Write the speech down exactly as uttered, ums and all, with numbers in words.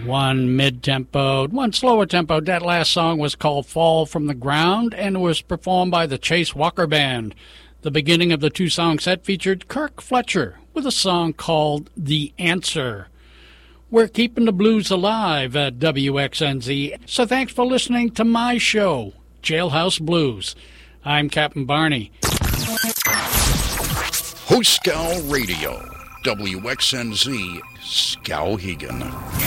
one mid-tempo, one slower tempo. That last song was called Fall from the Ground and was performed by the Chase Walker Band. The beginning of the two-song set featured Kirk Fletcher with a song called The Answer. We're keeping the blues alive at W X N Z, so thanks for listening to my show, Jailhouse Blues. I'm Captain Barney. Host Scow Radio, W X N Z, Skowhegan.